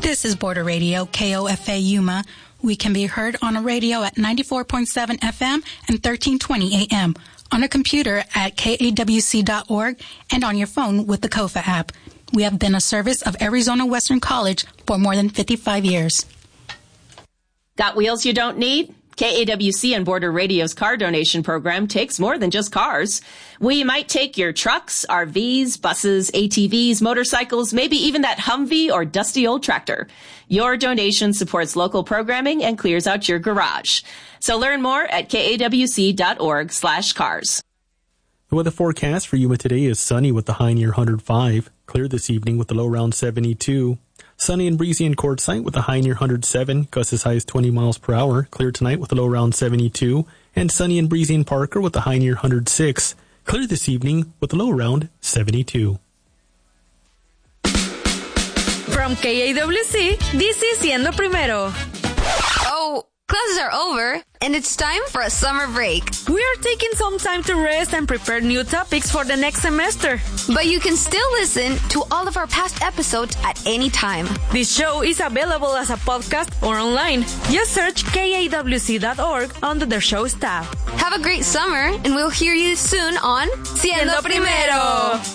This is Border Radio, KOFA Yuma. We can be heard on a radio at 94.7 FM and 1320 AM, on a computer at kawc.org, and on your phone with the KOFA app. We have been a service of Arizona Western College for more than 55 years. Got wheels you don't need? KAWC and Border Radio's car donation program takes more than just cars. We might take your trucks, RVs, buses, ATVs, motorcycles, maybe even that Humvee or dusty old tractor. Your donation supports local programming and clears out your garage. So learn more at kawc.org/cars. The weather forecast for Yuma today is sunny with the high near 105. Clear this evening with the low around 72. Sunny and breezy in Quartzsite with a high near 107, gusts as high as 20 miles per hour. Clear tonight with a low around 72. And sunny and breezy in Parker with a high near 106. Clear this evening with a low around 72. From KAWC, this is Siendo Primero. Oh, classes are over, and it's time for a summer break. We are taking some time to rest and prepare new topics for the next semester. But you can still listen to all of our past episodes at any time. This show is available as a podcast or online. Just search kawc.org under the show's tab. Have a great summer, and we'll hear you soon on Siendo Primero.